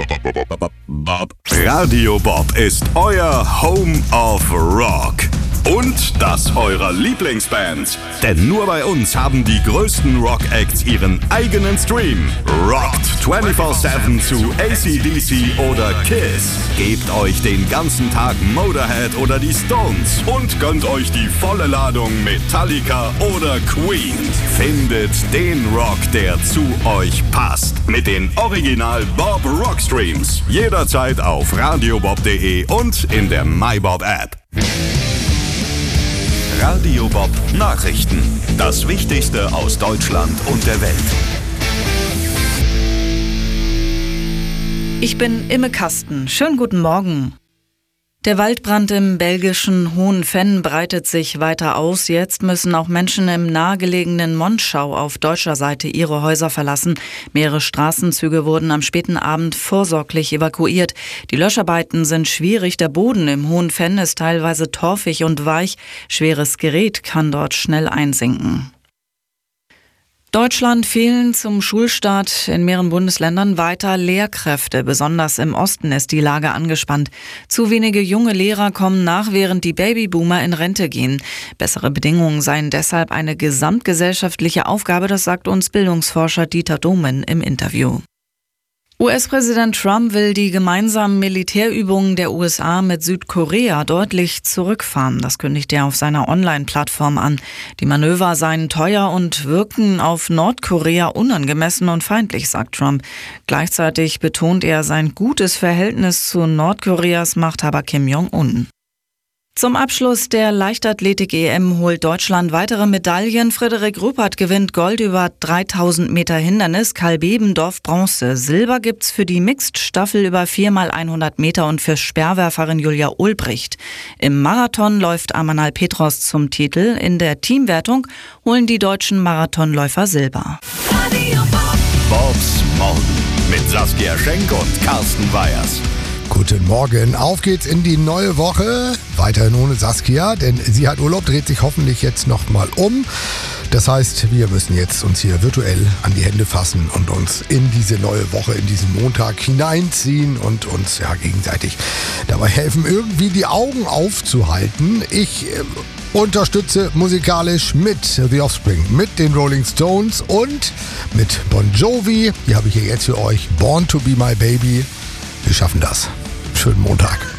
Radio Bob ist euer Home of Rock. Und das eurer Lieblingsbands. Denn nur bei uns haben die größten Rock-Acts ihren eigenen Stream. Rockt 24/7 zu AC/DC oder Kiss. Gebt euch den ganzen Tag Motorhead oder die Stones. Und gönnt euch die volle Ladung Metallica oder Queen. Findet den Rock, der zu euch passt. Mit den Original Bob Rock Streams. Jederzeit auf radiobob.de und in der MyBob App. Radio Bob Nachrichten. Das Wichtigste aus Deutschland und der Welt. Ich bin Imme Kasten. Schönen guten Morgen. Der Waldbrand im belgischen Hohenvenn breitet sich weiter aus. Jetzt müssen auch Menschen im nahegelegenen Monschau auf deutscher Seite ihre Häuser verlassen. Mehrere Straßenzüge wurden am späten Abend vorsorglich evakuiert. Die Löscharbeiten sind schwierig. Der Boden im Hohenvenn ist teilweise torfig und weich. Schweres Gerät kann dort schnell einsinken. Deutschland fehlen zum Schulstart in mehreren Bundesländern weiter Lehrkräfte. Besonders im Osten ist die Lage angespannt. Zu wenige junge Lehrer kommen nach, während die Babyboomer in Rente gehen. Bessere Bedingungen seien deshalb eine gesamtgesellschaftliche Aufgabe, das sagt uns Bildungsforscher Dieter Domen im Interview. US-Präsident Trump will die gemeinsamen Militärübungen der USA mit Südkorea deutlich zurückfahren. Das kündigt er auf seiner Online-Plattform an. Die Manöver seien teuer und wirken auf Nordkorea unangemessen und feindlich, sagt Trump. Gleichzeitig betont er sein gutes Verhältnis zu Nordkoreas Machthaber Kim Jong-un. Zum Abschluss der Leichtathletik-EM holt Deutschland weitere Medaillen. Frederik Rupert gewinnt Gold über 3000 Meter Hindernis, Karl Bebendorf Bronze. Silber gibt's für die Mixed-Staffel über 4x100 Meter und für Speerwerferin Julia Ulbricht. Im Marathon läuft Amanal Petros zum Titel. In der Teamwertung holen die deutschen Marathonläufer Silber. Bobs Morgen mit Saskia Schenk und Carsten Weyers. Guten Morgen, auf geht's in die neue Woche. Weiterhin ohne Saskia, denn sie hat Urlaub, dreht sich hoffentlich jetzt nochmal um. Das heißt, wir müssen jetzt uns hier virtuell an die Hände fassen und uns in diese neue Woche, in diesen Montag hineinziehen und uns gegenseitig dabei helfen, irgendwie die Augen aufzuhalten. Ich unterstütze musikalisch mit The Offspring, mit den Rolling Stones und mit Bon Jovi. Hier habe ich hier jetzt für euch Born to be my baby. Wir schaffen das. Schönen Montag.